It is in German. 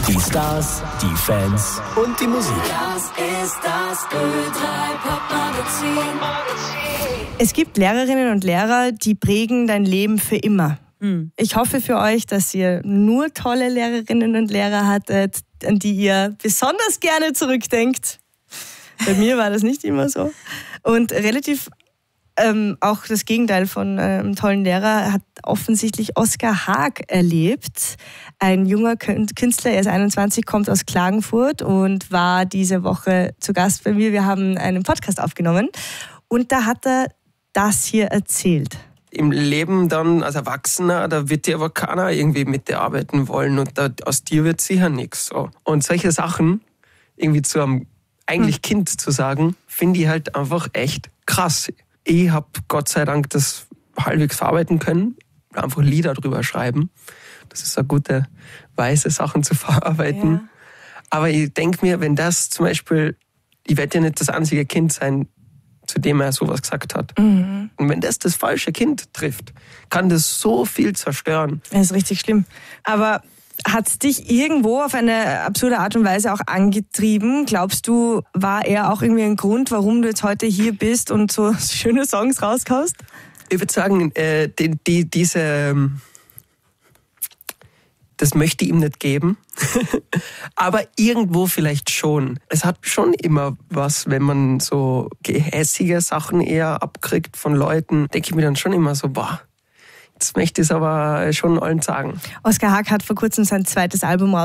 Die Stars, die Fans und die Musik. Das ist das Ö3 Pop-Magazin. Es gibt Lehrerinnen und Lehrer, die prägen dein Leben für immer. Ich hoffe für euch, dass ihr nur tolle Lehrerinnen und Lehrer hattet, an die ihr besonders gerne zurückdenkt. Bei mir war das nicht immer so. Und relativ auch das Gegenteil von einem tollen Lehrer hat offensichtlich Oskar Haag erlebt. Ein junger Künstler, er ist 21, kommt aus Klagenfurt und war diese Woche zu Gast bei mir. Wir haben einen Podcast aufgenommen und da hat er das hier erzählt. Im Leben dann als Erwachsener, da wird dir aber keiner irgendwie mit dir arbeiten wollen und aus dir wird sicher nichts. So. Und solche Sachen irgendwie zu einem eigentlich Kind zu sagen, finde ich halt einfach echt krass. Ich habe Gott sei Dank das halbwegs verarbeiten können, einfach Lieder drüber schreiben. Das ist eine gute Weise, Sachen zu verarbeiten. Ja. Aber ich denke mir, wenn das zum Beispiel, ich werde ja nicht das einzige Kind sein, zu dem er sowas gesagt hat. Und wenn das falsche Kind trifft, kann das so viel zerstören. Das ist richtig schlimm. Aber hat es dich irgendwo auf eine absurde Art und Weise auch angetrieben? Glaubst du, war er auch irgendwie ein Grund, warum du jetzt heute hier bist und so schöne Songs rauskaust? Ich würde sagen, das möchte ich ihm nicht geben. Aber irgendwo vielleicht schon. Es hat schon immer was, wenn man so gehässige Sachen eher abkriegt von Leuten, denke ich mir dann schon immer so, boah, jetzt möchte ich es aber schon allen sagen. Oskar Haag hat vor kurzem sein zweites Album